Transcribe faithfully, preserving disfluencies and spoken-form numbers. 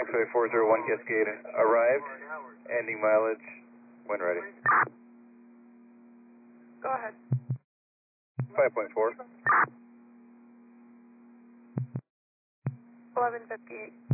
X-ray four zero one Cascade arrived, ending mileage when ready. Go ahead. five point four. eleven fifty-eight.